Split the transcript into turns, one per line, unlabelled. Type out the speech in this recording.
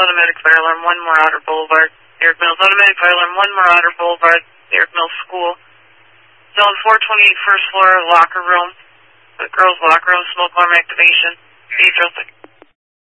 Automatic Fire Alarm 1 Marauder Boulevard, Derrick Mills. Automatic Fire Alarm 1 Marauder Boulevard, Derrick Mills School. Zone 428, first floor, locker room. The girls' locker room, smoke alarm activation. 806.